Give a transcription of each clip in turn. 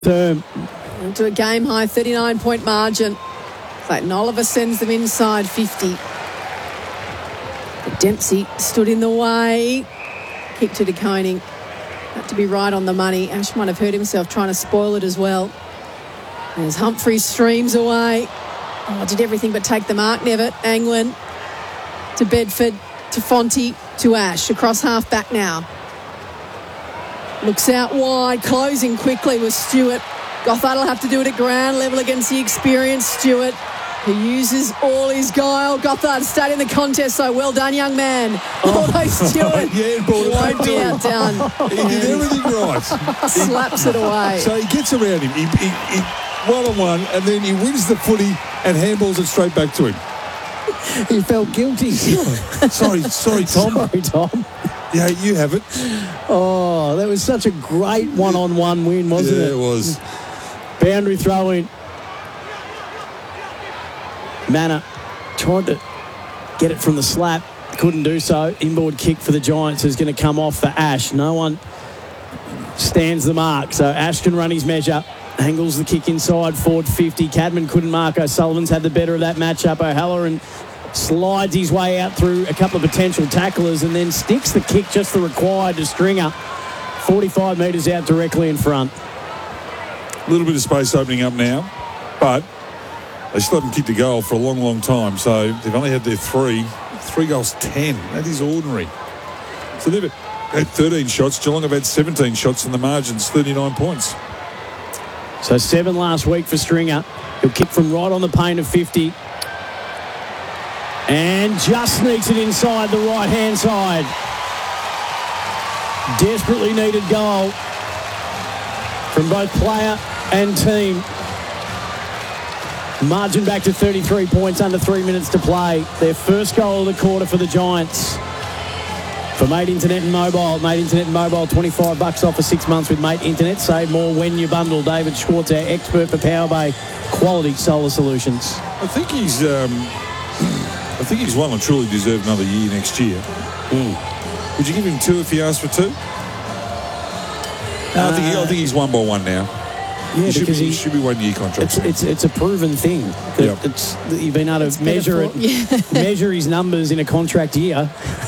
term. Into a game-high 39-point margin. Clayton Oliver sends them inside 50. But Dempsey stood in the way. Kick to De Koning. Had to be right on the money. Ash might have hurt himself trying to spoil it as well. As Humphrey streams away. Oh, did everything but take the mark, Nevitt. Anglin to Bedford, to Fonte, to Ash. Across half-back now. Looks out wide, closing quickly with Stewart. Gothard will have to do it at ground level against the experienced Stewart, who uses all his guile. Gothard stayed in the contest, so well done, young man. Although Stewart won't be outdone. He did everything right. Slaps it away. So he gets around him. He one-on-one, and then he wins the footy and handballs it straight back to him. He felt guilty. Sorry, Tom. Sorry, Tom. Yeah, you have it. Oh, that was such a great one-on-one win, wasn't it? Yeah, it was. Boundary throw in. Manor tried to get it from the slap. Couldn't do so. Inboard kick for the Giants is going to come off for Ash. No one stands the mark. So Ash can run his measure. Angles the kick inside, forward 50. Cadman couldn't mark. O'Sullivan's had the better of that matchup. O'Halloran slides his way out through a couple of potential tacklers and then sticks the kick just the required to Stringer. 45 metres out directly in front. A little bit of space opening up now, but they still haven't kicked a goal for a long, long time. So they've only had their three goals, 10. That is ordinary. So they've had 13 shots. Geelong have had 17 shots and the margin's 39 points. So 7 last week for Stringer. He'll kick from right on the paint of 50. And just sneaks it inside the right-hand side. Desperately needed goal from both player and team. Margin back to 33 points, under 3 minutes to play. Their first goal of the quarter for the Giants. For Mate Internet and Mobile. Mate Internet and Mobile, $25 off for 6 months with Mate Internet. Save more when you bundle. David Schwartz, our expert for Power Bay quality solar solutions. I think he's well and truly deserved another year next year. Would you give him 2 if he asked for 2? I think he's 1 by 1 now. Yeah, he should be 1 year contract. It's a proven thing. Yep. You've been able to measure his numbers in a contract year.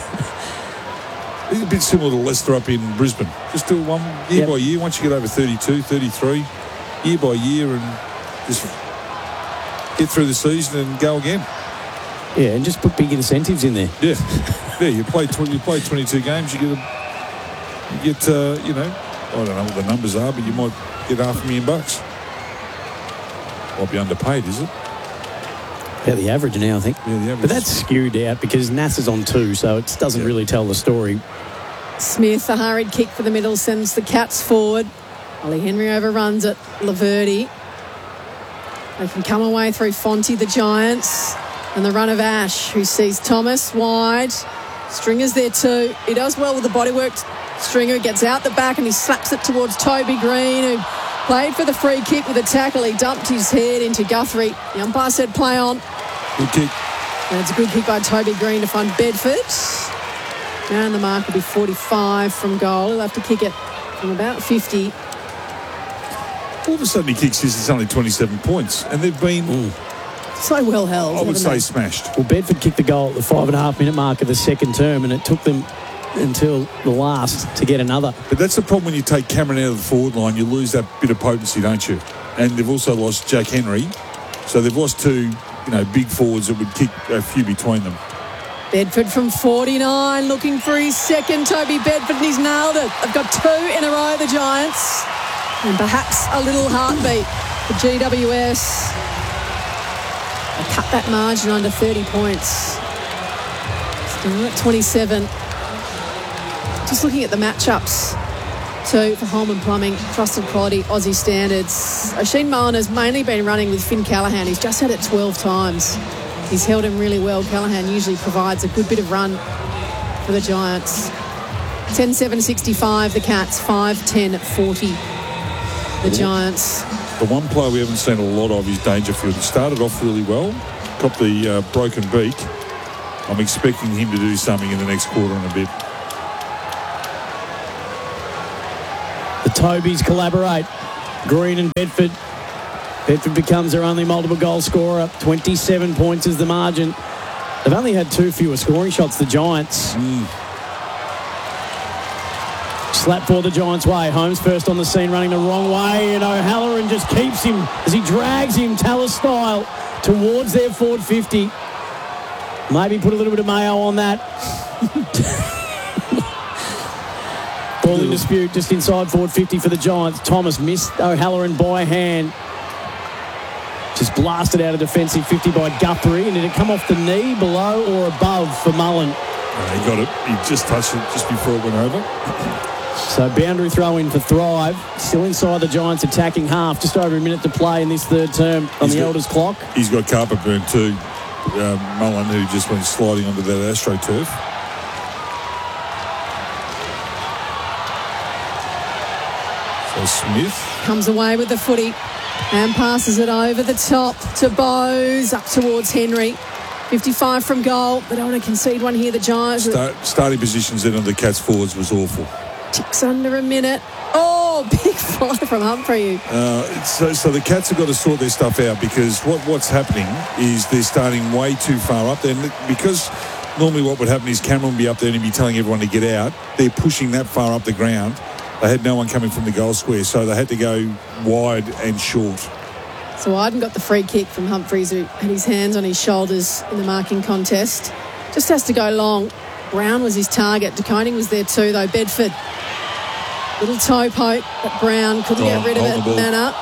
It's a bit similar to Leicester up in Brisbane. Just do one year by year. Once you get over 32, 33, year by year, and just get through the season and go again. Yeah, and just put big incentives in there. Yeah, you play 22 games. You get I don't know what the numbers are, but you might get $500,000. Might be underpaid, is it? About the average now, I think. Yeah, the average. But that's skewed out because Nass is on 2, so it doesn't really tell the story. Smith, a hurried kick for the middle, sends the Cats forward. Ollie Henry overruns it. Laverty. They can come away through Fonte, the Giants. And the run of Ash, who sees Thomas wide. Stringer's there too. He does well with the bodywork. Stringer gets out the back and he slaps it towards Toby Green, who played for the free kick with a tackle. He dumped his head into Guthrie. The umpire said play on. Good kick. And it's a good kick by Toby Green to find Bedford. And the mark will be 45 from goal. He'll have to kick it from about 50. All of a sudden he kicks this, it's only 27 points. And they've been... So well held. I would say smashed. Well, Bedford kicked the goal at the 5.5 minute mark of the second term, and it took them until the last to get another. But that's the problem when you take Cameron out of the forward line. You lose that bit of potency, don't you? And they've also lost Jack Henry. So they've lost 2, big forwards that would kick a few between them. Bedford from 49, looking for his second. Toby Bedford, and he's nailed it. They've got 2 in a row, the Giants. And perhaps a little heartbeat for GWS. They cut that margin under 30 points. Still at 27. Just looking at the matchups, too, for Holman Plumbing, trusted quality, Aussie standards. Oisin Mullen has mainly been running with Finn Callaghan. He's just had it 12 times. He's held him really well. Callaghan usually provides a good bit of run for the Giants. 10-7-65, the Cats. 5-10-40, the Giants. The one player we haven't seen a lot of is Dangerfield. He started off really well, got the broken beak. I'm expecting him to do something in the next quarter and a bit. The Tobys collaborate. Green and Bedford. Bedford becomes their only multiple goal scorer. 27 points is the margin. They've only had 2 fewer scoring shots, the Giants. Slap for the Giants' way. Holmes first on the scene, running the wrong way, and O'Halloran just keeps him as he drags him, Tallis style, towards their forward 50. Maybe put a little bit of mayo on that. Ball in dispute just inside forward 50 for the Giants. Thomas missed O'Halloran by a hand. Just blasted out a defensive 50 by Guthrie. And did it come off the knee, below or above for Mullen? He got it. He just touched it just before it went over. So boundary throw in for Thrive. Still inside the Giants attacking half. Just over a minute to play in this third term on the Elders clock. He's got carpet burn too. Mullen, who just went sliding onto that AstroTurf. So Smith comes away with the footy and passes it over the top to Bowes, up towards Henry. 55 from goal. They don't want to concede one here, the Giants. Starting positions in on the Cats forwards was awful. Ticks under a minute. Oh, big fly from Humphrey. So the Cats have got to sort their stuff out, because what's happening is they're starting way too far up there. And because normally what would happen is Cameron would be up there and he'd be telling everyone to get out. They're pushing that far up the ground. They had no one coming from the goal square, so they had to go wide and short. So Iden got the free kick from Humphreys, who had his hands on his shoulders in the marking contest. Just has to go long. Brown was his target. De Koning was there too, though. Bedford. Little toe poke, but Brown couldn't get rid of it. Manor.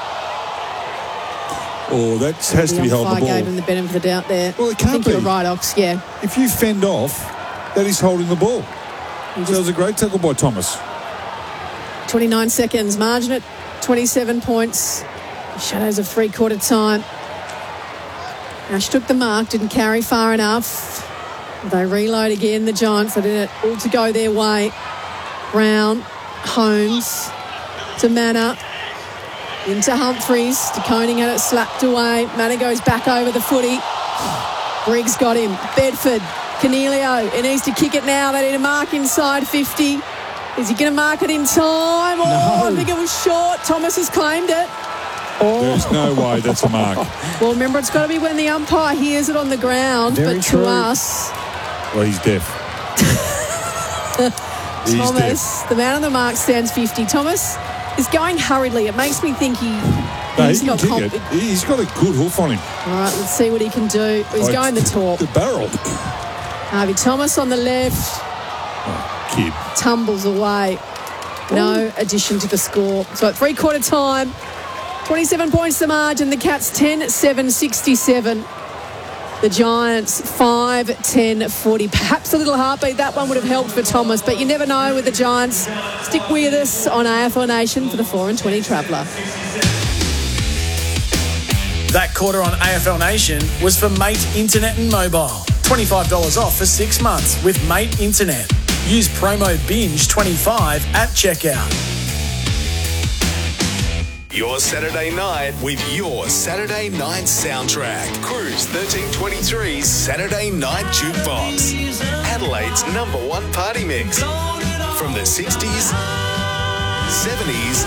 Oh, that has to be holding the ball. Gave him the benefit of the doubt there. Well, it can't be. You're right, Ox, yeah. If you fend off, that is holding the ball. So it was a great tackle by Thomas. 29 seconds. Margin at 27 points. Shadows of three-quarter time. Ash took the mark, didn't carry far enough. They reload again, the Giants. They did it all to go their way. Brown, Holmes to Manor, into Humphreys. De Koning had it slapped away. Manor goes back over the footy. Briggs got him. Bedford, Cornelio. He needs to kick it now. They need a mark inside 50. Is he going to mark it in time? Oh, no. I think it was short. Thomas has claimed it. Oh. There's no way that's a mark. Well, remember, it's got to be when the umpire hears it on the ground. Very but true. To us... Well, he's deaf. Thomas, the man on the mark, stands 50. Thomas is going hurriedly. It makes me think he's got a good hoof on him. All right, let's see what he can do. He's going the top. The barrel. Harvey Thomas on the left. Kid. Tumbles away. No addition to the score. So at three-quarter time, 27 points the margin. The Cats 10-7-67. The Giants 5-10-40. Perhaps a little heartbeat. That one would have helped for Thomas, but you never know with the Giants. Stick with us on AFL Nation for the 4 and 20 Traveller. That quarter on AFL Nation was for Mate Internet and Mobile. $25 off for 6 months with Mate Internet. Use promo BINGE25 at checkout. Your Saturday night with your Saturday night soundtrack. Cruise 1323's Saturday Night Jukebox. Adelaide's #1 party mix. From the 60s, 70s,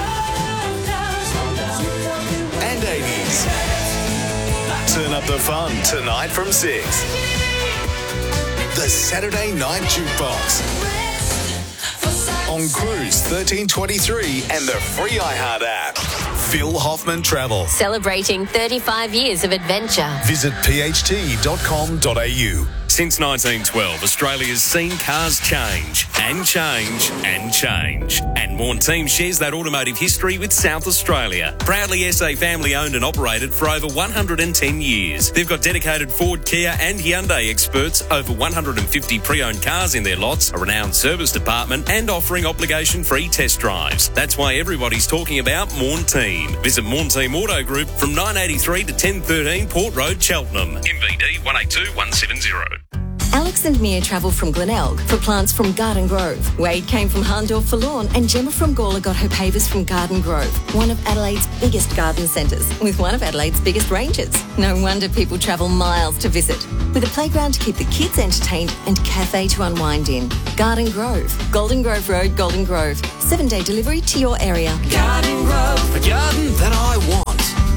and 80s. Turn up the fun tonight from 6. The Saturday Night Jukebox. On Cruise 1323 and the free iHeart app. Phil Hoffman Travel. Celebrating 35 years of adventure. Visit pht.com.au. Since 1912, Australia's seen cars change and change and change. And Morn Team shares that automotive history with South Australia. Proudly SA family owned and operated for over 110 years. They've got dedicated Ford, Kia and Hyundai experts, over 150 pre-owned cars in their lots, a renowned service department and offering obligation-free test drives. That's why everybody's talking about Morn Team. Visit Morn Team Auto Group from 983 to 1013 Port Road, Cheltenham. MVD 182170. Alex and Mia travel from Glenelg for plants from Garden Grove. Wade came from Harndorf for lawn, and Gemma from Gawler got her pavers from Garden Grove, one of Adelaide's biggest garden centres, with one of Adelaide's biggest ranges. No wonder people travel miles to visit. With a playground to keep the kids entertained and cafe to unwind in. Garden Grove, Golden Grove Road, Golden Grove. 7-day delivery to your area. Garden Grove, the garden that I want.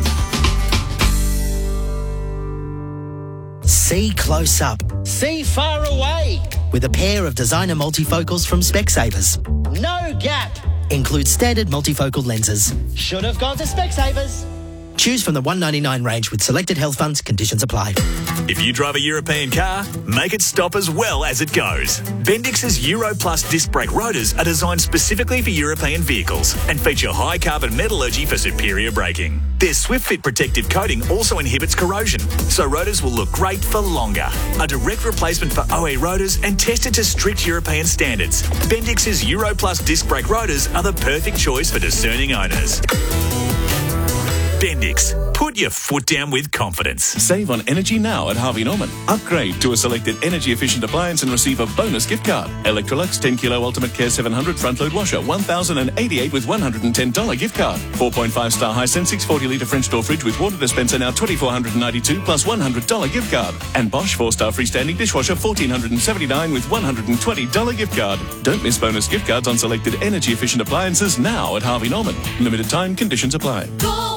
See close up. See far away. With a pair of designer multifocals from Specsavers. No gap. Includes standard multifocal lenses. Should have gone to Specsavers. Choose from the $199 range with selected health funds. Conditions apply. If you drive a European car, make it stop as well as it goes. Bendix's Euro Plus disc brake rotors are designed specifically for European vehicles and feature high carbon metallurgy for superior braking. Their SwiftFit protective coating also inhibits corrosion, so rotors will look great for longer. A direct replacement for OE rotors and tested to strict European standards. Bendix's Euro Plus disc brake rotors are the perfect choice for discerning owners. Bendix. Put your foot down with confidence. Save on energy now at Harvey Norman. Upgrade to a selected energy-efficient appliance and receive a bonus gift card. Electrolux 10 Kilo Ultimate Care 700 front load washer, $1,088 with $110 gift card. 4.5-star Hisense 640-litre French door fridge with water dispenser now $2,492 plus $100 gift card. And Bosch 4-star freestanding dishwasher $1,479 with $120 gift card. Don't miss bonus gift cards on selected energy-efficient appliances now at Harvey Norman. Limited time, conditions apply.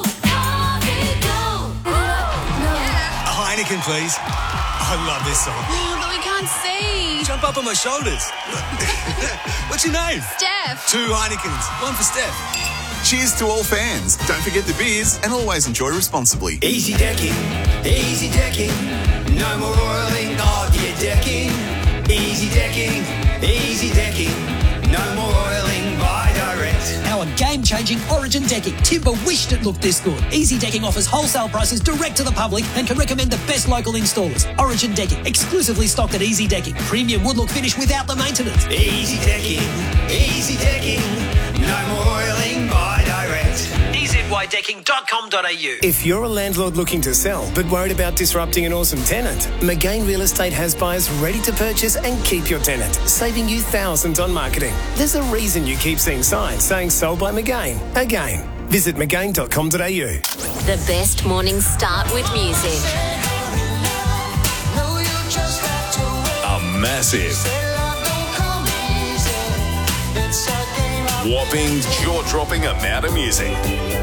Heineken, please. I love this song. But we can't see. Jump up on my shoulders. What's your name? Steph. 2 Heinekens. One for Steph. Cheers to all fans. Don't forget the beers and always enjoy responsibly. Easy decking. No more oiling of your decking. Easy decking. No more oiling by direct. Our game-changing Origin decking. Timber wished it looked this good. Easy Decking offers wholesale prices direct to the public and can recommend the best local installers. Origin Decking, exclusively stocked at Easy Decking. Premium wood look finish without the maintenance. Easy decking. No more oiling by direct. EZYDecking.com.au. If you're a landlord looking to sell but worried about disrupting an awesome tenant, McGain Real Estate has buyers ready to purchase and keep your tenant, saving you thousands on marketing. There's a reason you keep seeing signs saying sold by McGain. Again, visit McGain.com.au. The best morning start with music. A massive, whopping, jaw-dropping amount of music.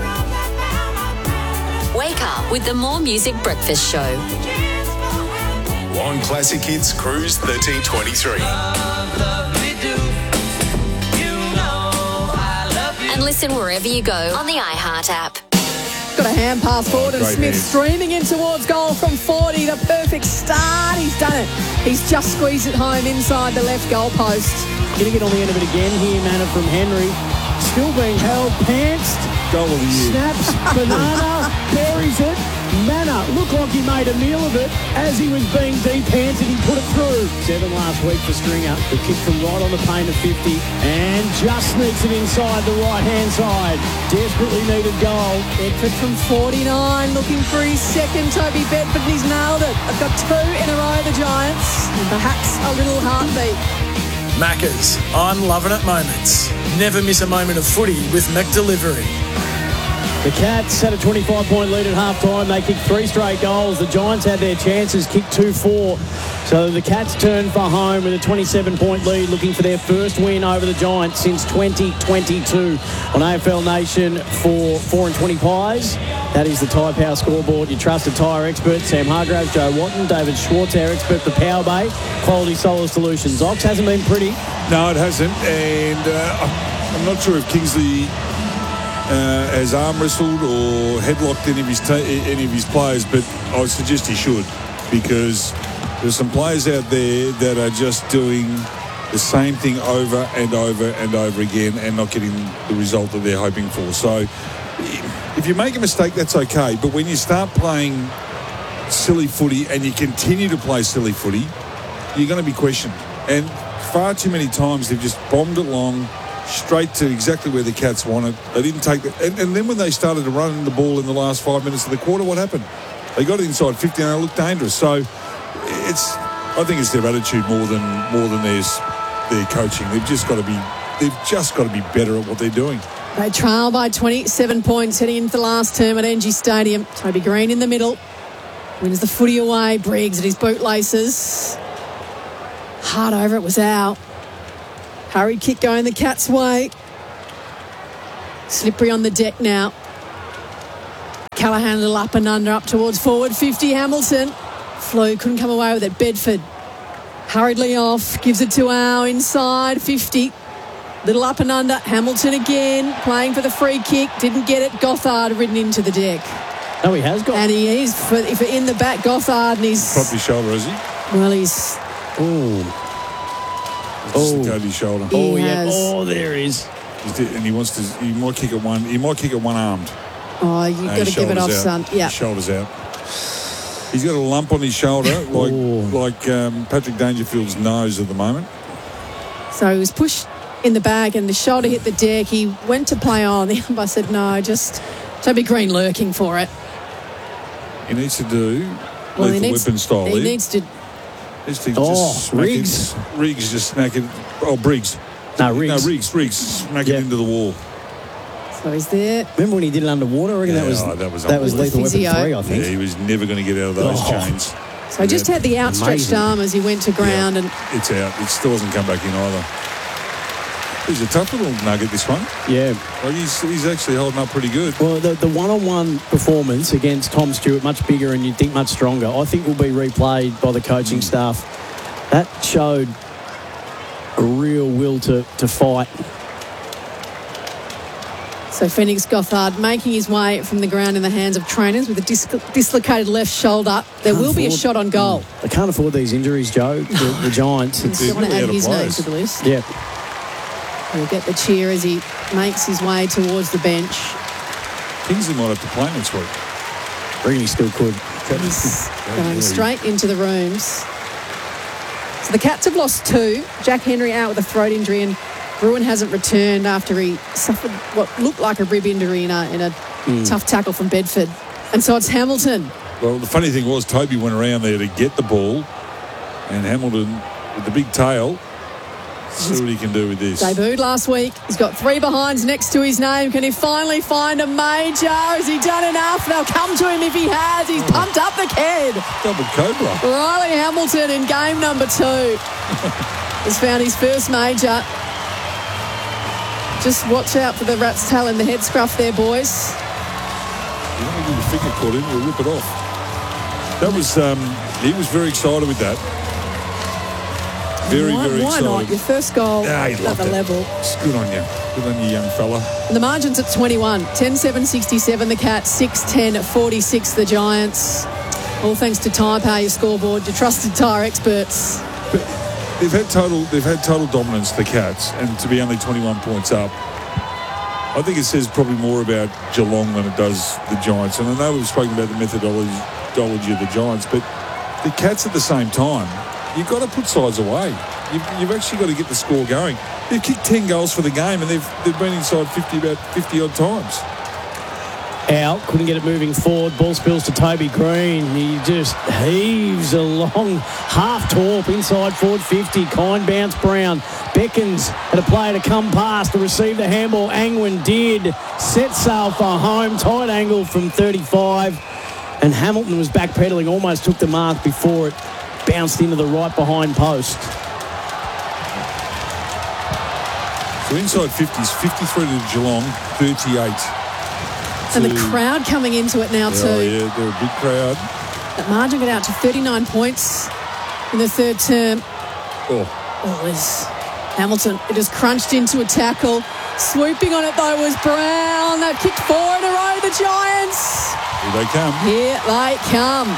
Wake up with the More Music Breakfast Show. One Classic Hits Cruise 1323. And listen wherever you go on the iHeart app. Got a hand pass forward and Great Smith hand. streaming in towards goal from 40. The perfect start. He's done it. He's just squeezed it home inside the left goal post. Going to get on the end of it again here, Manna from Henry. Still being held, pantsed. Goal of the year. Snaps, banana, buries it. Manna looked like he made a meal of it. As he was being deep-handed, he put it through. 7 last week for Stringer. The kick from right on the paint of 50. And just sneaks it inside the right-hand side. Desperately needed goal. Bedford from 49, looking for his second. Toby Bedford, and he's nailed it. They've got 2 in a row, the Giants. And perhaps a little heartbeat. Maccas, I'm loving it moments. Never miss a moment of footy with McDelivery. The Cats had a 25-point lead at half-time. They kicked 3 straight goals. The Giants had their chances, kicked 2-4. So the Cats turned for home with a 27-point lead, looking for their first win over the Giants since 2022. On AFL Nation for 4 and 20 pies, that is the Tyre Power scoreboard. Your trusted tyre expert, Sam Hargraves, Joe Watton, David Schwartz, our expert for Power Bay, Quality Solar Solutions. Ox hasn't been pretty. No, it hasn't. And I'm not sure if Kingsley has arm wrestled or headlocked any of his players, but I would suggest he should, because there's some players out there that are just doing the same thing over and over and over again and not getting the result that they're hoping for. So if you make a mistake, that's okay, but when you start playing silly footy and you continue to play silly footy, you're going to be questioned. And far too many times they've just bombed it long, straight to exactly where the Cats wanted. They didn't take it. And then when they started to run the ball in the last 5 minutes of the quarter, what happened? They got it inside 50 and they looked dangerous. So I think it's their attitude more than their coaching. They've just got to be better at what they're doing. They trail by 27 points heading into the last term at NG Stadium. Toby Green in the middle. Wins the footy away. Briggs at his bootlaces. Hard over, it was out. Hurried kick going the Cats' way. Slippery on the deck now. Callaghan a little up and under, up towards forward 50. Hamilton. Flew, couldn't come away with it. Bedford hurriedly off, gives it to Au inside 50. Little up and under. Hamilton again, playing for the free kick. Didn't get it. Gothard ridden into the deck. No, he has got. And he is for in the back. Gothard, and he's Propped his shoulder, has he? Well, he's. Just the Cody's shoulder. He has. Oh, there he is. And he wants to. He might kick it one armed. Oh, you've got to give it off, son. Yeah. His shoulder's out. He's got a lump on his shoulder, like Patrick Dangerfield's nose at the moment. So he was pushed in the back, and the shoulder hit the deck. He went to play on. The umpire said no. Just Toby Green lurking for it. He needs to do lethal weapon style. He needs to. Just smack Riggs. it. Riggs just smack it. Oh, Briggs. No, Riggs. No, Riggs. Smack it into the wall. So he's there. Remember when he did it underwater? I reckon that was lethal weapon 3, I think. Yeah, he was never going to get out of those chains. So he just had the outstretched arm as he went to ground. And it's out. It still hasn't come back in either. He's a tough little nugget, this one. Yeah. Like he's actually holding up pretty good. Well, the one-on-one performance against Tom Stewart, much bigger and you'd think much stronger, I think will be replayed by the coaching staff. That showed a real will to fight. So Phoenix Gothard making his way from the ground in the hands of trainers with a dislocated left shoulder. There will be a shot on goal. They can't afford these injuries, Joe, the Giants. Still want to add his name to the list. Yeah. He'll get the cheer as he makes his way towards the bench. Kingsley might have to play next week. Really still could. He's going straight into the rooms. So the Cats have lost 2. Jack Henry out with a throat injury, and Bruin hasn't returned after he suffered what looked like a rib injury in a tough tackle from Bedford. And so it's Hamilton. Well, the funny thing was Toby went around there to get the ball, and Hamilton with the big tail. See what he can do with this. Debuted last week. He's got 3 behinds next to his name. Can he finally find a major? Has he done enough? They'll come to him if he has. He's pumped up the kid. Double cobra. Riley Hamilton in game number 2 has found his first major. Just watch out for the rat's tail in the head scruff there, boys. You don't get your finger caught in, you'll rip it off. That was, he was very excited with that. Very excited. Why not? Your first goal he at loved the it. level. It's good on you. Good on you, young fella. And the margin's at 21. 10-7-67 the Cats, 6-10-46 the Giants. All thanks to Tyre Power, your scoreboard, your trusted tyre experts. But they've had total dominance, the Cats, and to be only 21 points up. I think it says probably more about Geelong than it does the Giants. And I know we've spoken about the methodology of the Giants, but the Cats at the same time, you've got to put sides away. You've actually got to get the score going. They've kicked 10 goals for the game, and they've been inside 50 about 50-odd times. Out, couldn't get it moving forward. Ball spills to Toby Green. He just heaves along half torp inside forward 50. Kind bounce Brown. Beckons had a player to come past to receive the handball. Angwin did. Set sail for home. Tight angle from 35. And Hamilton was backpedaling, almost took the mark before it bounced into the right behind post. So inside 50s, 53 to Geelong, 38. And the crowd coming into it now too. Oh, yeah, they're a big crowd. That margin got out to 39 points in the third term. There's Hamilton. It is crunched into a tackle. Swooping on it though was Brown. They've kicked 4 in a row, the Giants. Here they come. Here they come.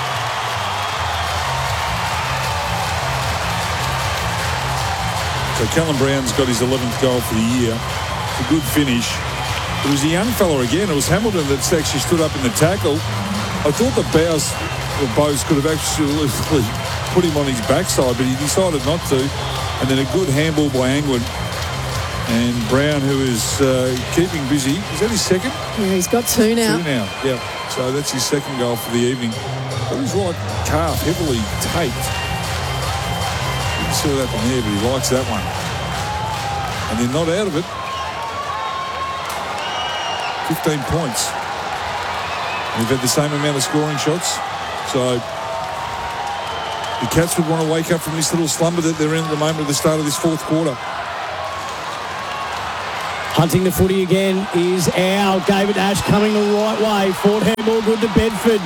So Callum Brown's got his 11th goal for the year. It's a good finish. It was a young fella again. It was Hamilton that actually stood up in the tackle. I thought the Bows could have actually put him on his backside, but he decided not to. And then a good handball by Angwin. And Brown, who is keeping busy. Is that his second? Yeah, he's got 2 now. 2 now, yeah. So that's his second goal for the evening. But his right calf heavily taped. see what happened there, but he likes that one. And they're not out of it. 15 points. And they've had the same amount of scoring shots. So the Cats would want to wake up from this little slumber that they're in at the moment at the start of this fourth quarter. Hunting the footy again is out. David Ash coming the right way. Ford handball good to Bedford.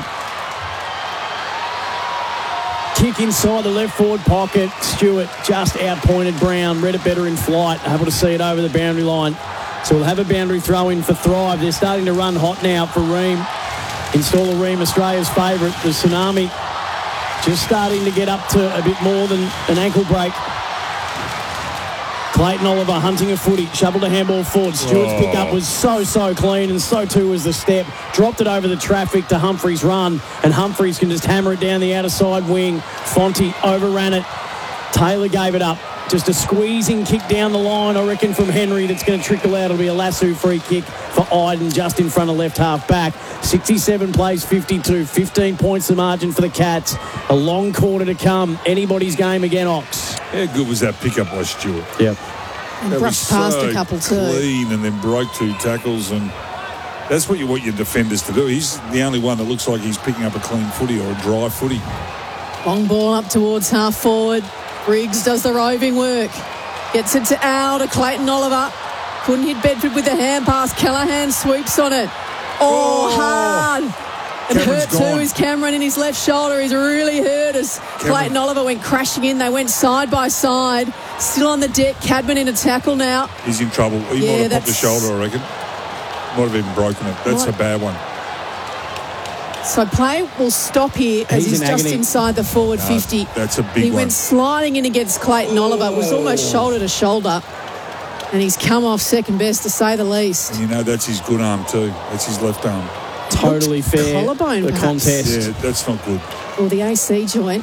Kick inside the left forward pocket. Stewart just outpointed Brown. Read it better in flight. Able to see it over the boundary line. So we'll have a boundary throw in for Thrive. They're starting to run hot now for Ream. Install a Ream, Australia's favourite. The Tsunami just starting to get up to a bit more than an ankle break. Clayton Oliver hunting a footy. Shoveled a handball forward. Stewart's pick up was so clean, and so too was the step. Dropped it over the traffic to Humphreys' run, and Humphreys can just hammer it down the outer side wing. Fonte overran it. Taylor gave it up. Just a squeezing kick down the line, I reckon, from Henry that's going to trickle out. It'll be a lasso free kick for Iden just in front of left half back. 67 plays 52. 15 points the margin for the Cats. A long quarter to come. Anybody's game again, Ox. How good was that pickup by Stewart? Yep. And that brushed was past so a couple too. Clean, and then broke 2 tackles, and that's what you want your defenders to do. He's the only one that looks like he's picking up a clean footy or a dry footy. Long ball up towards half forward. Briggs does the roving work. Gets it to Al, to Clayton Oliver. Couldn't hit Bedford with the hand pass. Callaghan sweeps on it. Hard. It Cameron's hurt too. gone. Is Cameron in his left shoulder. He's really hurt as Clayton Oliver went crashing in. They went side by side. Still on the deck. Cadman in a tackle now. He's in trouble. He might have popped the shoulder, I reckon. Might have even broken it. That's a bad one. So play will stop here as he's just inside the forward 50. That's a big He one. went sliding in against Clayton Oliver. It was almost shoulder to shoulder. And he's come off second best, to say the least. And you know that's his good arm too. That's his left arm. Totally fair. Collarbone, the perhaps. contest. Yeah, that's not good. Or the AC joint.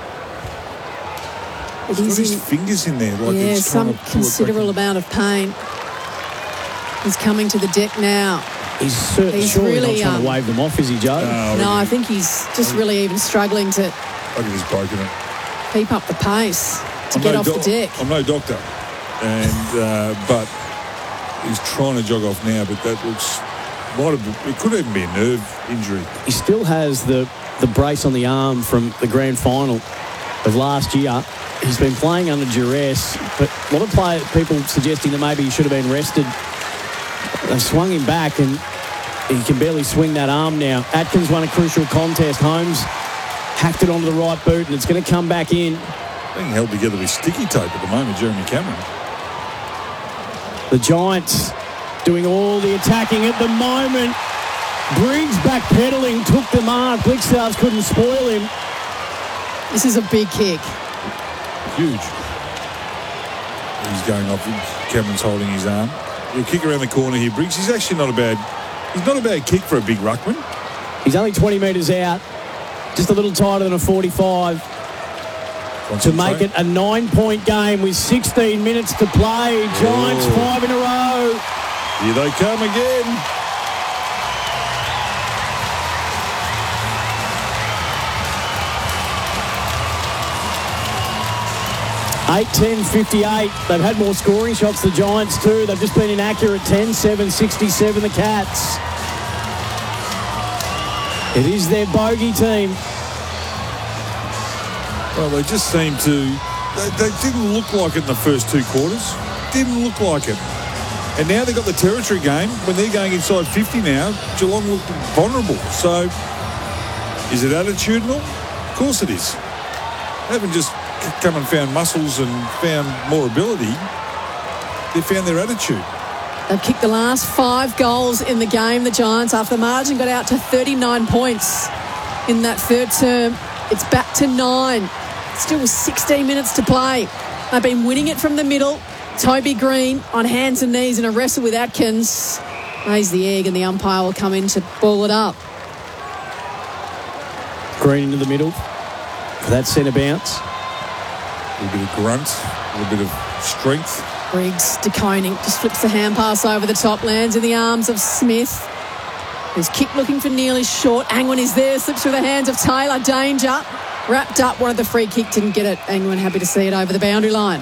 He's got his fingers in there. Like Yeah, he's trying some to pull it considerable amount of pain. He's coming to the deck now. He's surely really, not trying to wave them off, is he, Joe? No, I think he's just really even struggling to I think he's broken it. keep up the pace to get off the deck. I'm no doctor, and but he's trying to jog off now. But that looks it could even be a nerve injury. He still has the brace on the arm from the grand final of last year. He's been playing under duress, but a lot of people suggesting that maybe he should have been rested. They've swung him back, and he can barely swing that arm now. Atkins won a crucial contest. Holmes hacked it onto the right boot, and it's going to come back in. Being held together with sticky tape at the moment, Jeremy Cameron. The Giants doing all the attacking at the moment. Briggs backpedaling, took the mark. Blickstars couldn't spoil him. This is a big kick. Huge. He's going off. Cameron's holding his arm. He'll kick around the corner here, Briggs. He's actually not a bad kick for a big ruckman. He's only 20 metres out. Just a little tighter than a 45. To make it a 9-point game with 16 minutes to play. Giants 5 in a row. Here they come again. Eight, 10, 58. They've had more scoring shots, the Giants too. They've just been inaccurate. 10-7, 67, the Cats. It is their bogey team. Well, they just seem to... They didn't look like it in the first 2 quarters. Didn't look like it. And now they've got the territory game. When they're going inside 50 now, Geelong look vulnerable. So, is it attitudinal? Of course it is. They haven't just come and found muscles and found more ability. They found their attitude. They've kicked the last 5 goals in the game, the Giants, after the margin got out to 39 points in that third term. It's back to 9. Still with 16 minutes to play. They've been winning it from the middle. Toby Green on hands and knees in a wrestle with Atkins. Lays the egg, and the umpire will come in to ball it up. Green into the middle for that centre bounce. A little bit of grunt, a little bit of strength. Briggs, De Koning just flips the hand pass over the top, lands in the arms of Smith. His kick looking for nearly short. Angwin is there, slips through the hands of Taylor. Danger. wrapped up one of the free kick, didn't get it. England happy to see it over the boundary line.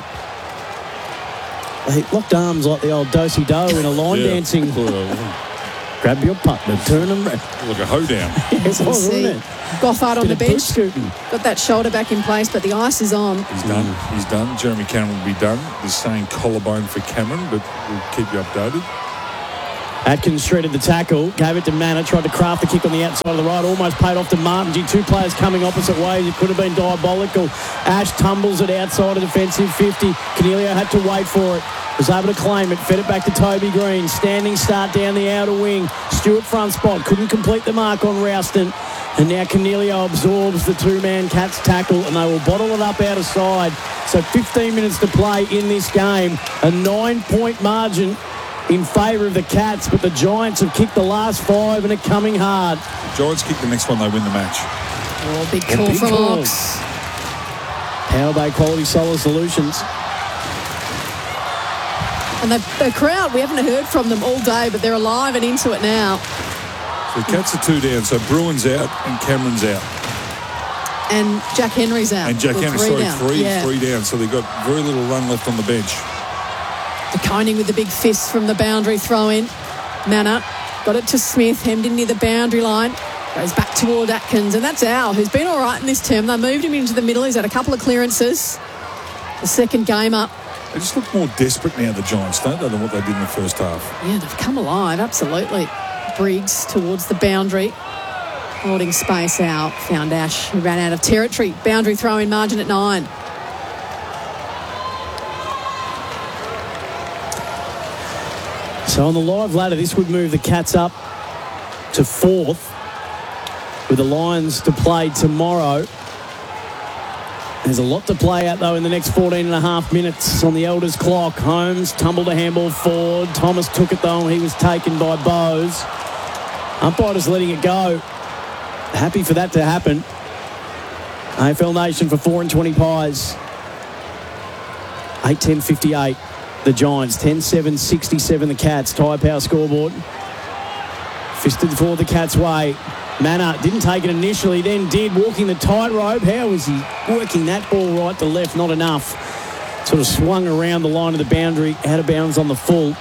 They locked arms like the old do-si-do in a line dancing. Grab your partner, turn them round. Like a hoedown. Yes, it was, wasn't it? Goffard on the bench. Got that shoulder back in place, but the ice is on. He's done. He's done. Jeremy Cameron will be done. They're saying collarbone for Cameron, but we'll keep you updated. Atkins shredded the tackle, gave it to Manor, tried to craft the kick on the outside of the right, almost paid off to Martin. Two players coming opposite ways. It could have been diabolical. Ash tumbles it outside of defensive 50. Cornelio had to wait for it. Was able to claim it, fed it back to Toby Green. Standing start down the outer wing. Stewart front spot, couldn't complete the mark on Rouston. And now Cornelio absorbs the two-man Cats tackle, and they will bottle it up out of side. So 15 minutes to play in this game. A 9-point margin in favour of the Cats, but the Giants have kicked the last 5 and are coming hard. The Giants kick the next one, they win the match. Oh, big call from Ox. Power Bay Quality Solar Solutions. And the crowd, we haven't heard from them all day, but they're alive and into it now. So the Cats are 2 down, so Bruin's out and Cameron's out. And Jack Henry's out. And Jack Henry's, three Yeah. down, so they've got very little run left on the bench. De Koning with the big fist from the boundary throw-in. Manor got it to Smith, hemmed in near the boundary line. Goes back toward Atkins, and that's Al, who's been all right in this term. They moved him into the middle. He's had a couple of clearances. The second game up. They just look more desperate now, the Giants, don't they, than what they did in the first half. Yeah, they've come alive, absolutely. Briggs towards the boundary. Holding space out. Found Ash, who ran out of territory. Boundary throw-in margin at 9. So on the live ladder, this would move the Cats up to 4th, with the Lions to play tomorrow. There's a lot to play out, though, in the next 14 and a half minutes on the Elders clock. Holmes tumbled a handball forward. Thomas took it, though, and he was taken by Bowes. Umpires letting it go. Happy for that to happen. AFL Nation for 4 and 20 pies. 8-10-58. The Giants, 10-7-67 the Cats. Tyre Power scoreboard. Fisted forward the Cats' way. Manor didn't take it initially, then did, walking the tightrope. How was he working that ball right to left? Not enough. Sort of swung around the line of the boundary, out of bounds on the full.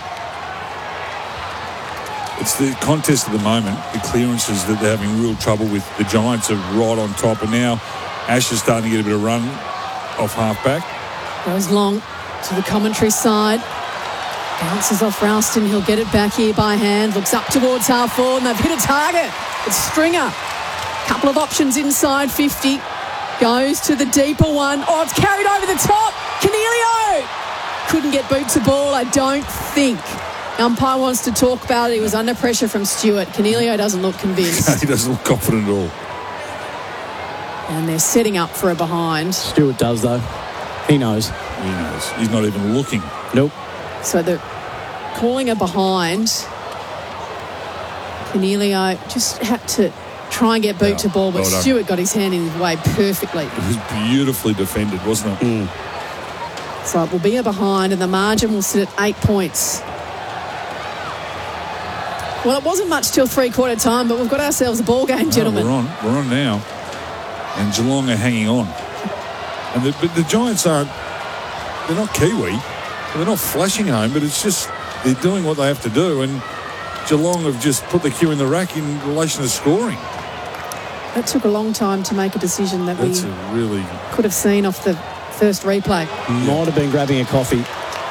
It's the contest at the moment, the clearances that they're having real trouble with. The Giants are right on top, and now Ash is starting to get a bit of run off halfback. Goes long to the commentary side. Bounces off Ralston. He'll get it back here by hand. Looks up towards half forward, and they've hit a target. It's Stringer. Couple of options inside 50. Goes to the deeper one. Oh, it's carried over the top. Cornelio couldn't get boot to ball, I don't think. Umpire wants to talk about it. He was under pressure from Stewart. Cornelio doesn't look convinced. He doesn't look confident at all. And they're setting up for a behind. Stewart does, though. He knows. He knows. He's not even looking. Nope. So they're calling a behind. Cornelio just had to try and get boot to ball, but Stewart got his hand in his way perfectly. It was beautifully defended, wasn't it? So it will be a behind, and the margin will sit at 8 points. Well, it wasn't much till three-quarter time, but we've got ourselves a ball game, gentlemen. We're on now. And Geelong are hanging on. And the Giants aren't, they're not Kiwi. They're not flashing home, but it's just they're doing what they have to do. And Geelong have just put the cue in the rack in relation to scoring. That took a long time to make a decision that That's we really could have seen off the first replay. Might have been grabbing a coffee.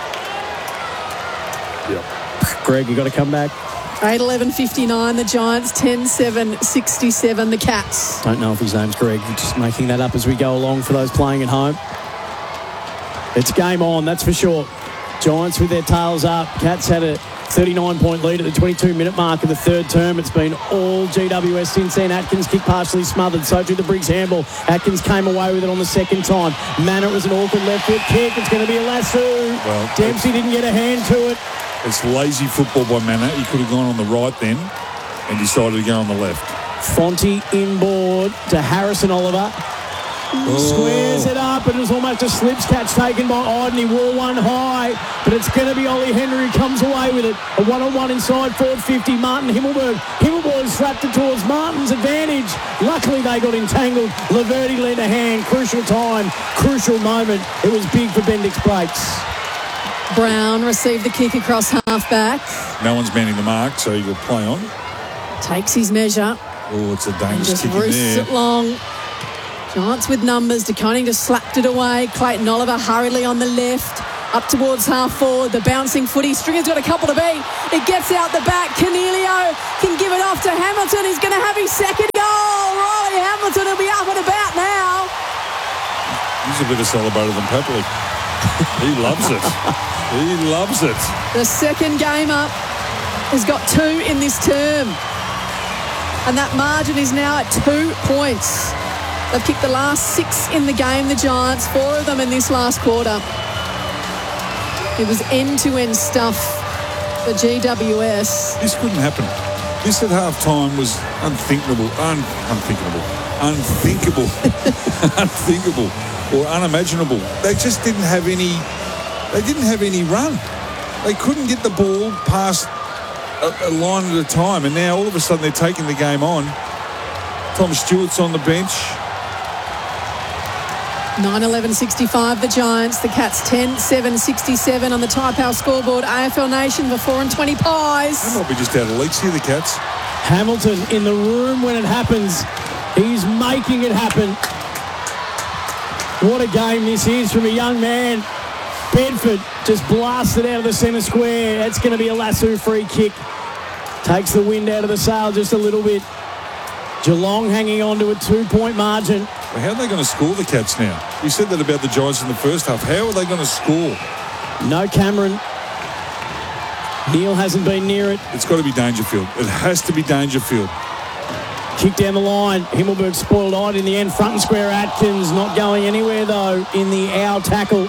Yep. Greg, you got to come back. 8-11-59, the Giants, 10-7-67, the Cats. Don't know if his name's Greg. We're just making that up as we go along for those playing at home. It's game on, that's for sure. Giants with their tails up. Cats had a 39-point lead at the 22-minute mark of the third term. It's been all GWS since then. Atkins kick partially smothered, so too the Briggs handball. Atkins came away with it on the second time. Manor was an awkward left foot kick. It's going to be a lasso. Well, Dempsey didn't get a hand to it. It's lazy football by Manor. He could have gone on the right then and decided to go on the left. Fonte inboard to Harrison Oliver. Squares it up, and it was almost a slips catch taken by Iden. He wore one high, but it's going to be Ollie Henry who comes away with it. A one-on-one inside forward 50. Martin Himmelberg. Himmelberg slapped it towards Martin's advantage. Luckily, they got entangled. Laverde lent a hand. Crucial time, crucial moment. It was big for Bendix Brakes. Brown received the kick across half-back. No one's manning the mark, so he will play on. Takes his measure. Oh, it's a dangerous Just kick in roosts there. it long. Giants with numbers. DeConing just slapped it away. Clayton Oliver hurriedly on the left. Up towards half forward. The bouncing footy. Stringer's got a couple to beat. It gets out the back. Cornelio can give it off to Hamilton. He's going to have his second goal. Riley Hamilton will be up and about now. He's a better celebrator than Papley. He loves it. He loves it. The second game up has got 2 in this term. And that margin is now at 2 points. They've kicked the last 6 in the game, the Giants, 4 of them in this last quarter. It was end-to-end stuff for GWS. This couldn't happen. This at half-time was unthinkable, unthinkable, or unimaginable. They just didn't have any. They didn't have any run. They couldn't get the ball past a line at a time, and now all of a sudden they're taking the game on. Tom Stewart's on the bench. 9-11-65 the Giants. The Cats 10-7-67 on the Taipei scoreboard. AFL Nation for 4 and 20 pies. They might be just out of leaks here, the Cats. Hamilton in the room when it happens. He's making it happen. What a game this is from a young man. Bedford just blasted out of the centre square. That's going to be a Lasso free kick. Takes the wind out of the sail just a little bit. Geelong hanging on to a 2-point margin. Well, how are they going to score, the Cats, now? You said that about the Giants in the first half. How are they going to score? No Cameron. Neil hasn't been near it. It's got to be Dangerfield. It has to be Dangerfield. Kick down the line. Himmelberg spoiled out in the end. Front and square. Atkins not going anywhere, though, in the owl tackle.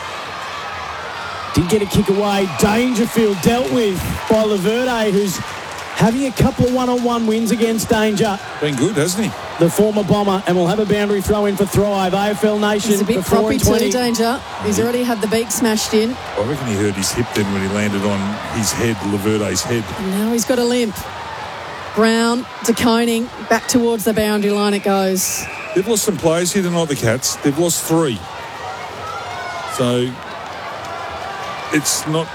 Did get a kick away. Dangerfield dealt with by Laverde, who's having a couple of one-on-one wins against Danger. Been good, hasn't he? The former Bomber, and we'll have a boundary throw in for Thrive. AFL Nation. He's a bit for 4 proppy and 20. too, Danger. He's already had the beak smashed in. I reckon he hurt his hip then when he landed on his head, Laverde's head. And now he's got a limp. Brown, DeConing, back towards the boundary line it goes. They've lost some players here tonight, the Cats. They've lost 3. So it's not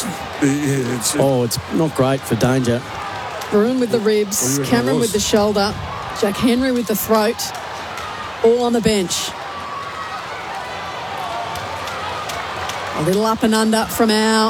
not great for Danger. Bruin with the ribs, Cameron with the shoulder, Jack Henry with the throat, all on the bench. A little up and under from Al.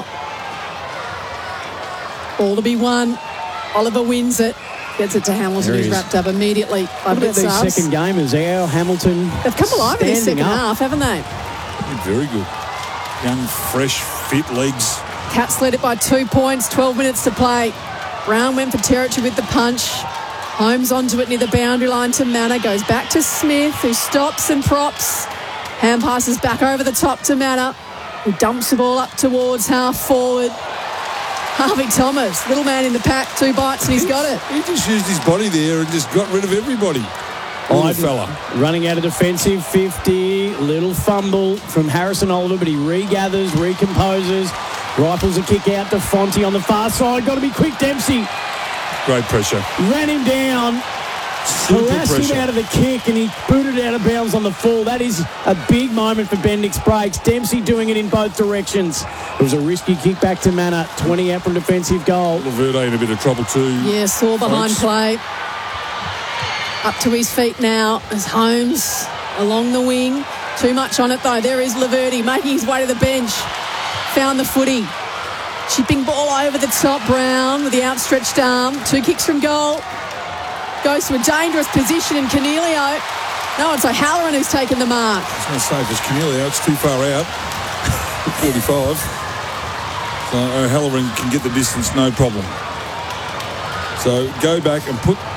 Ball to be won. Oliver wins it. Gets it to Hamilton, who's wrapped up immediately. What about these second gamers? Al, Hamilton. They've come alive in the second half, haven't they? Very good. Young, fresh, fit legs. Cats led it by 2 points, 12 minutes to play. Brown went for territory with the punch. Holmes onto it near the boundary line to Manor. Goes back to Smith, who stops and props. Hand passes back over the top to Manor, who dumps the ball up towards half forward. Harvey Thomas, little man in the pack, 2 bites and he's got it. He just used his body there and just got rid of everybody. Little fella. Running out of defensive 50. Little fumble from Harrison Oliver, but he regathers, recomposes. Rifles a kick out to Fonte on the far side. Got to be quick, Dempsey. Great pressure. Ran him down. Harassed him out of the kick and he booted out of bounds on the fall. That is a big moment for Bendix Brakes. Dempsey doing it in both directions. It was a risky kick back to Manor. 20 out from defensive goal. Laverde in a bit of trouble too. Yeah, saw behind play. Up to his feet now as Holmes along the wing. Too much on it though. There is Laverde making his way to the bench. Found the footy. Chipping ball over the top. Brown with the outstretched arm. 2 kicks from goal. Goes to a dangerous position in Cornelio. No, it's O'Halloran who's taken the mark. I was going to say, if it's Cornelio, it's too far out. 45. So O'Halloran can get the distance, no problem. So go back and put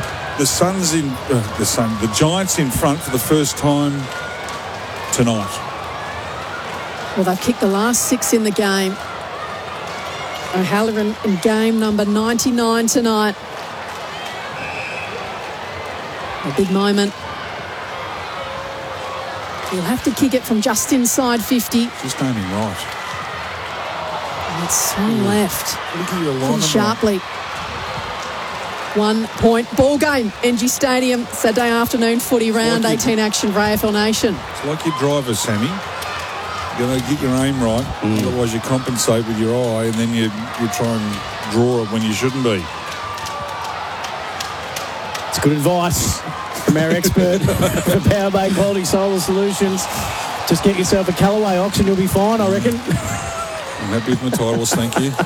the Giants in front for the first time tonight. Well, they've kicked the last 6 in the game. O'Halloran in game number 99 tonight. A big moment. He'll have to kick it from just inside 50. Just aiming right. And it's swung left. Look at your Pretty line. sharply. 1 point ball game. NG Stadium, Saturday afternoon footy round like 18 action for AFL Nation. It's like your driver, Sammy. You're going to get your aim right. Otherwise you compensate with your eye and then you try and draw it when you shouldn't be. It's good advice from our expert for Powerbank Quality Solar Solutions. Just get yourself a Callaway Ox and you'll be fine, I reckon. I'm happy with my titles, thank you.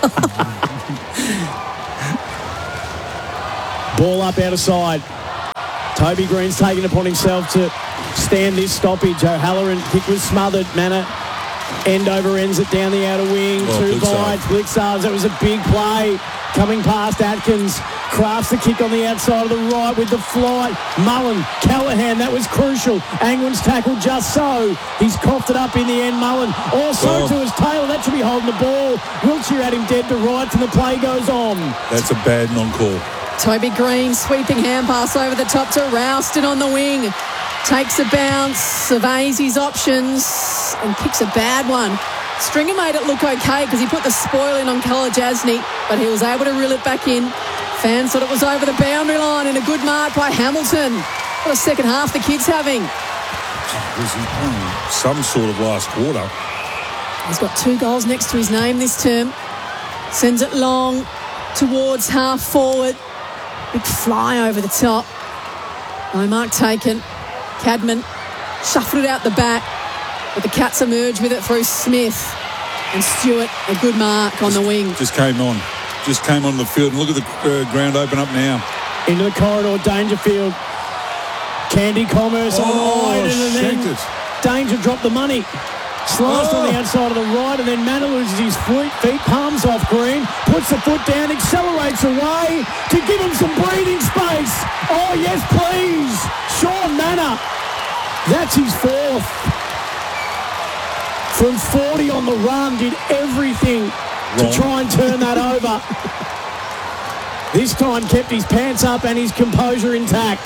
Ball up out of side. Toby Green's taken upon himself to stand this stoppage. O'Halloran kick was smothered. Manor end over ends it down the outer wing. Well, Two bites. Blitzards. That was a big play. Coming past Atkins. Crafts the kick on the outside of the right with the flight. Mullen, Callahan, that was crucial. Angwin's tackle just so. He's coughed it up in the end, Mullen. Also to his tail. That should be holding the ball. Wiltshire had him dead to rights and the play goes on. That's a bad non-call. Toby Green sweeping hand pass over the top to Ralston on the wing. Takes a bounce, surveys his options and kicks a bad one. Stringer made it look okay because he put the spoil in on Kalajasny, but he was able to reel it back in. Fans thought it was over the boundary line and a good mark by Hamilton. What a second half the kid's having. He's playing some sort of last quarter. He's got 2 goals next to his name this term. Sends it long towards half forward. Big fly over the top. No mark taken. Cadman shuffled it out the back, but the Cats emerge with it through Smith. And Stewart, a good mark on the wing. Just came on the field. And look at the ground open up now. Into the corridor, Dangerfield. Candy Commerce on Iden, and then Danger dropped the money. Sliced on the outside of the right, and then Manor loses his feet, palms off Green, puts the foot down, accelerates away to give him some breathing space. Oh, yes, please. Sean Manor. That's his 4th. From 40 on the run, did everything to try and turn that over. This time kept his pants up and his composure intact.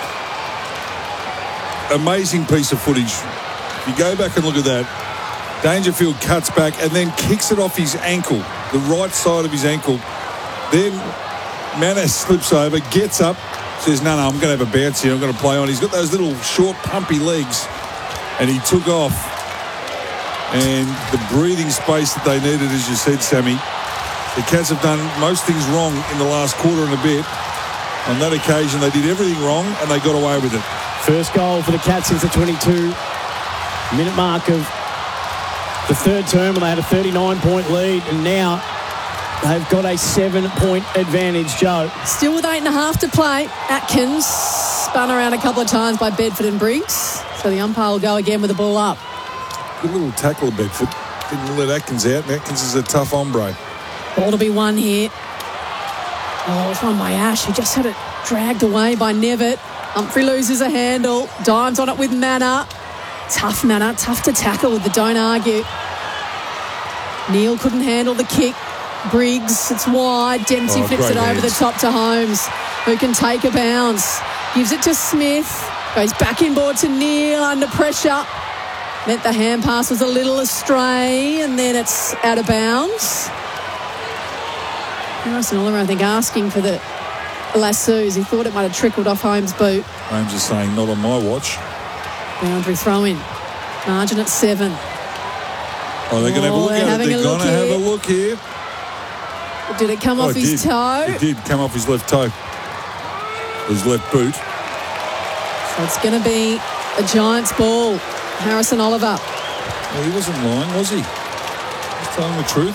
Amazing piece of footage. If you go back and look at that, Dangerfield cuts back and then kicks it off his ankle, the right side of his ankle. Then Manor slips over, gets up, says, no, I'm going to have a bounce here. I'm going to play on. He's got those little short, pumpy legs, and he took off. And the breathing space that they needed, as you said, Sammy, the Cats have done most things wrong in the last quarter and a bit. On that occasion, they did everything wrong, and they got away with it. First goal for the Cats since the 22-minute mark of the third term, and they had a 39-point lead, and now they've got a 7-point advantage, Joe. Still with 8.5 to play. Atkins spun around a couple of times by Bedford and Briggs, so the umpire will go again with the ball up. Good little tackle of Bedford. Didn't let Atkins out, and Atkins is a tough hombre. Ball to be won here. Oh, it's won by Ash. He just had it dragged away by Nevitt. Humphrey loses a handle. Dimes on it with Manor. Tough Manor. Tough to tackle with the don't argue. Neal couldn't handle the kick. Briggs, it's wide. Dempsey flips it over the top to Holmes, who can take a bounce. Gives it to Smith. Goes back inboard to Neal under pressure. Meant the hand pass was a little astray, and then it's out of bounds. Harrison Oliver, I think, asking for the lassos. He thought it might have trickled off Holmes' boot. Holmes is saying, not on my watch. Boundary throw in. Margin at 7. Oh, they're going to have a look at it. They're going to have a look here. Did it come off his toe? It did come off his left toe. His left boot. So it's going to be a Giants ball. Harrison Oliver. Well, he wasn't lying, was he? He's telling the truth.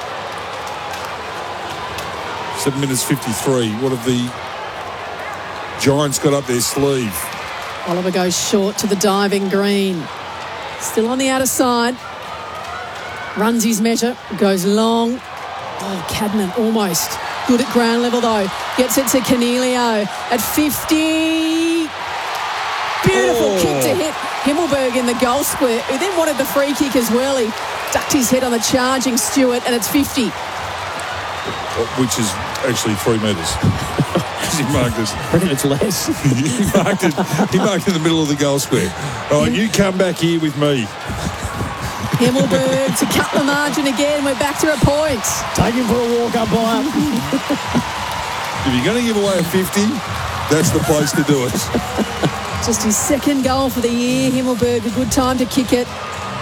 7 minutes 53. What have the Giants got up their sleeve? Oliver goes short to the diving Green. Still on the outer side. Runs his measure. Goes long. Oh, Cadman almost. Good at ground level though. Gets it to Cornelio at 50. Beautiful kick to hit Himmelberg in the goal square, who then wanted the free kick as well. He ducked his head on the charging Stewart, and it's 50. Which is actually 3 metres. he marked us? I reckon it's less. He marked in the middle of the goal square. All right, you come back here with me. Himmelberg to cut the margin again. We're back to a point. Take him for a walk, umpire. If you're going to give away a 50, that's the place to do it. Just his second goal for the year. Himmelberg, a good time to kick it.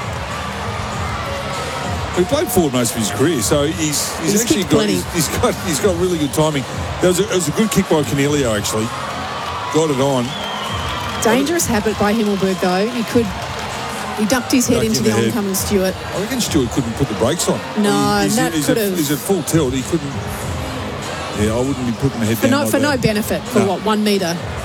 He played forward most of his career, so he's actually got he's got really good timing. It was a good kick by Cornelio, actually. Got it on. Dangerous habit by Himmelberg, though. He ducked his head into the oncoming Stewart. I reckon Stewart couldn't put the brakes on. No, that could have. He's at full tilt. He couldn't. Yeah, I wouldn't be putting my head down. For no benefit. For what, 1 metre?